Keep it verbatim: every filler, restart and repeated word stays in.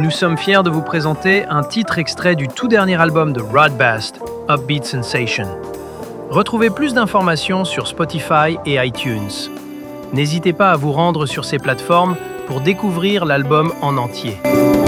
nous sommes fiers de vous présenter un titre extrait du tout dernier album de Rod Bast, Upbeat Sensation. Retrouvez plus d'informations sur Spotify et iTunes. N'hésitez pas à vous rendre sur ces plateformes pour découvrir l'album en entier.